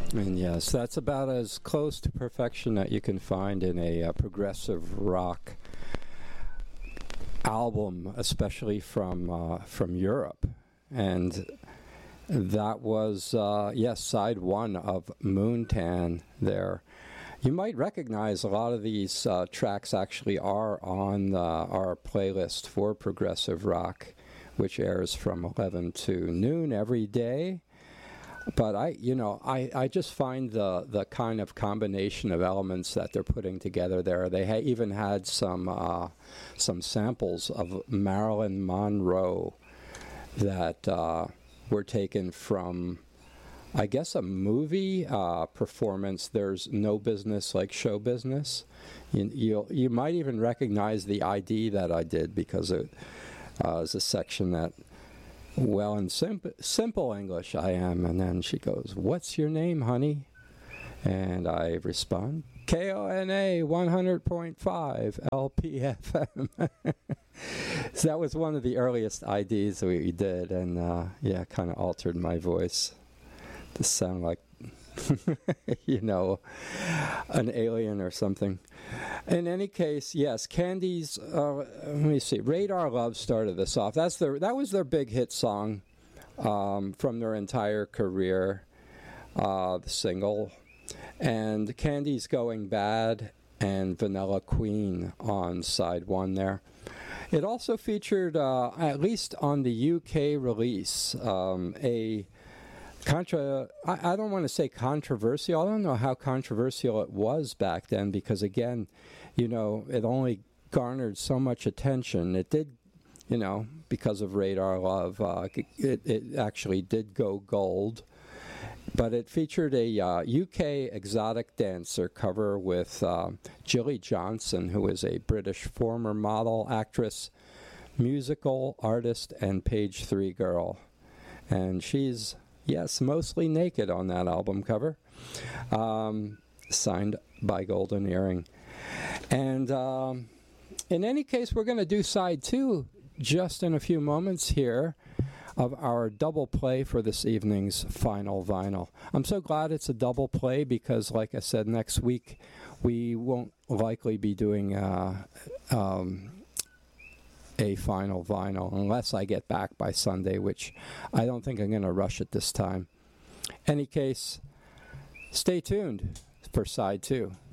And yes, that's about as close to perfection that you can find in a progressive rock album, especially from Europe. And that was, yes, side one of Moontan there. You might recognize a lot of these tracks actually are on our playlist for progressive rock, which airs from 11 to noon every day. But I just find the kind of combination of elements that they're putting together there. They even had some samples of Marilyn Monroe that were taken from, I guess, a movie performance. There's No Business Like Show Business. You might even recognize the ID that I did, because it is a section that, well, in simple English I am. And then she goes, "What's your name, honey?" And I respond, KONA 100.5 LPFM. So that was one of the earliest IDs we did, and kind of altered my voice to sound like, an alien or something. In any case, yes, Candy's, let me see, Radar Love started this off. That was their big hit song from their entire career, the single. And Candy's Going Bad and Vanilla Queen on side one there. It also featured, at least on the UK release, I don't want to say controversial. I don't know how controversial it was back then, because, again, it only garnered so much attention. It did, because of Radar Love, it actually did go gold. But it featured a UK exotic dancer cover with Jilly Johnson, who is a British former model, actress, musical artist, and page 3 girl. And she's, yes, mostly naked on that album cover, signed by Golden Earring. And in any case, we're going to do side 2 just in a few moments here of our double play for this evening's final vinyl. I'm so glad it's a double play, because, like I said, next week we won't likely be doing a final vinyl unless I get back by Sunday, which I don't think I'm going to rush it this time. Any case, stay tuned for side 2.